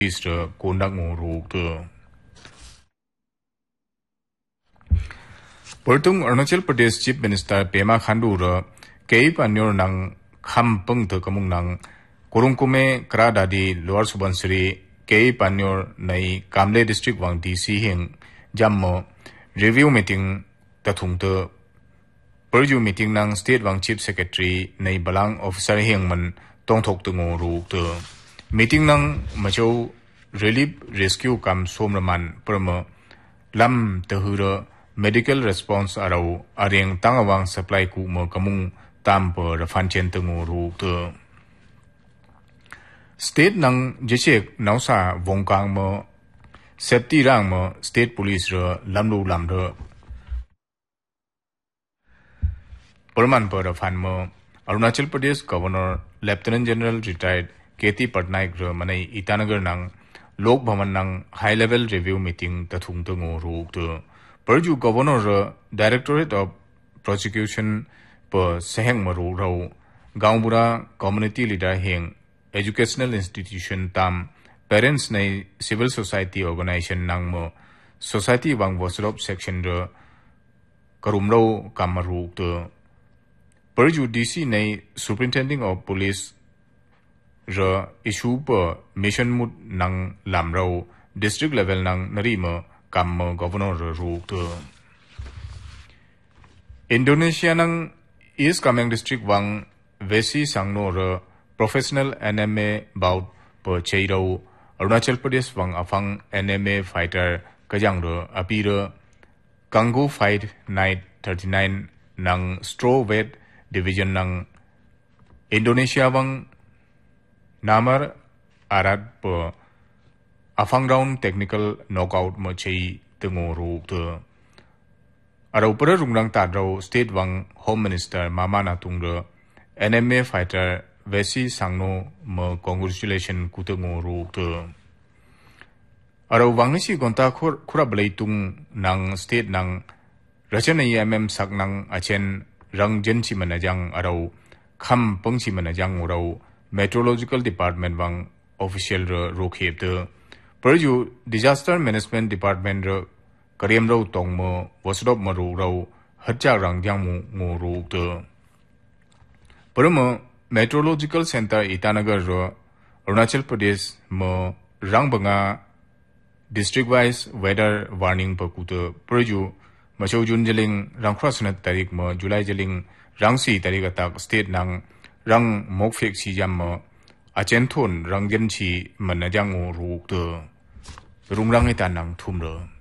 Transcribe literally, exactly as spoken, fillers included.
Easter kondak nguruk tu. Pertung Arunachal Pradesh Chief Minister Pema Khandu ra kei panyor nang kham pung tu kamung nang kurung kume kra dadi Lower Subansiri kei panyor nai Kamle District wang D C hing jammo review meeting tathung tu perju meeting nang State wang Chief Secretary nai Balang Officer hing man tong thok tu nguruk tu. Meeting nang macho relief rescue kam somraman perma lam tahura medical response arau areng tangawang supply ku mo kamung tam per fanchen tengu ru te state nang jechek nausa wongkang mo safety rang mo state police ra lamlu lamra perman per fan mo Arunachal Pradesh Governor Lieutenant General retired Keti Patnaik ra manai Itanagar nang Lok Bhavan nang high level review meeting tathung tengu ru te Perju Governor Directorate of Prosecution per Seheng Maru Rau Gaunbura Community Leader Heng Educational Institution Tam Parents Nay Civil Society Organization Nang Mo Society Wang Waslop Section Ra Karumrau Kamaru Te Perju D C Nay Superintendent of Police Ra Issue per Mission Mut Nang Lamrau District Level Nang Narima Kam Governor Ruk tu. Indonesia nang East Kameng District wang Vesi Sangno ra professional N M A bout per Cheirau Arunachal Pradesh wang afang N M A fighter kajang ra apira Kangu Fight Night thirty-nine nang strawweight division nang Indonesia wang Namar Arad per afang round technical knockout mo chei tengo ru te arau pura rungrang tadrau state wang home minister mama natungra N M A fighter Vesi Sangno mo congratulation kutengo ru te arau wangisi gonta khur khura bleitung nang state nang rachana mm sak nang achen rang jenchi manajang arau kham pangchi manajang urau meteorological department wang official ro khep te Perju Disaster Management Department ra Kareem Rau Tong mo Wasdop Maru Rau Hatcha Rangyang mu Nguru te Perma Meteorological Center Itanagar ra Arunachal Pradesh mo Rangbanga District Wise Weather Warning Pakute Perju Macho Jun Jeling Rangkrasnat Tarik mo July Jeling Rangsi Tarik atak State nang Rang Mokfek Si Jam mo Achenthon Ranggen Chi Manajang Nguru te Rungrang itan nang thumra